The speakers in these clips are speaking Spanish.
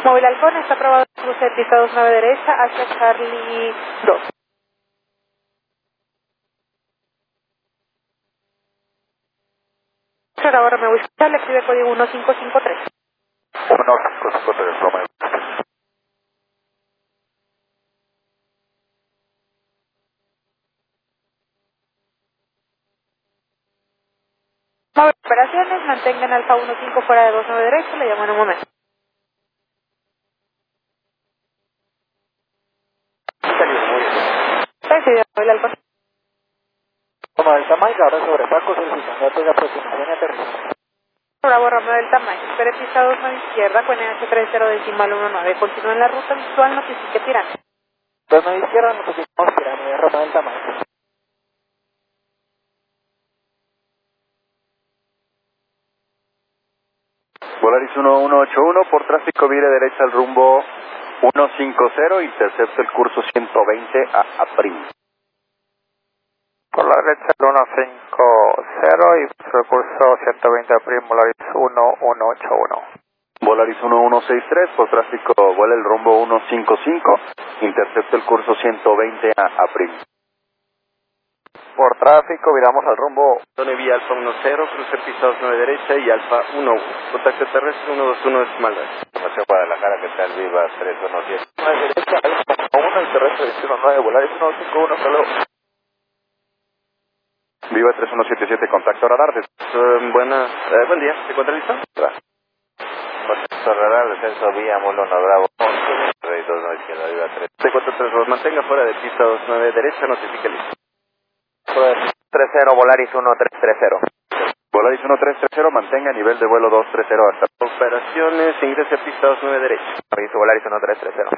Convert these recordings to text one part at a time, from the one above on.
Móvil Halcón está aprobado en cruce de pista 29 derecha hacia Charlie 2. Bravo Romeo Whisky, le escribe código 1553. 1553, Romeo. Móvil operaciones, mantengan Alfa 15 fuera de 29 derecha, le llamo en un momento. Sí, Móvil Halcón. Como el tamaño, ahora sobrepaco, solicitando de aproximación y aterrizaje. Bravo Romeo del Tamaño, espere pista 29 izquierda con NH30 decimal 19. Continúa en la ruta visual, notifique tirante. 29 izquierda, notificamos pirámide, Romeo del Tamaño. Volaris 1181 por tráfico vire derecha al rumbo 150, intercepta el curso 120 a Prim. Por la derecha el 150 y recurso 120 Prim, Volaris 1181. Volaris 1163 por tráfico vuela el rumbo 155, intercepta el curso 120 a Prim. Por tráfico viramos al rumbo Tone vía Alfa 10, cruce pista 29 derecha y Alfa 11. Contacto terrestre 121 decimal 2. Información Guadalajara, que está en Viva 317. a la derecha, Alfa 1 y terrestre 19, Volaris 151, hasta luego. Viva 3177, contacto radar. Buen día, ¿se encuentra listo? Contacto radar, descenso vía Molona Bravo 11, Rey 29 izquierda, Viva 3. C432, mantenga fuera de pista 29 derecha, notifique listo. 30, Volaris 1330. Volaris 1330, mantenga nivel de vuelo 230 hasta. Operaciones, ingrese a pista 29 derecha. Aviso Volaris 1330.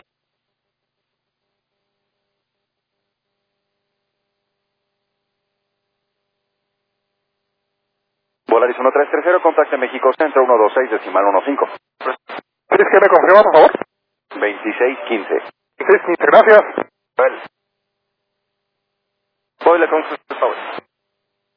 Volaris 1330, contacte México Centro 126 decimal 15. ¿Quieres que me confirma, por favor? 2615. Sí, gracias. Voy a la consulta, por favor.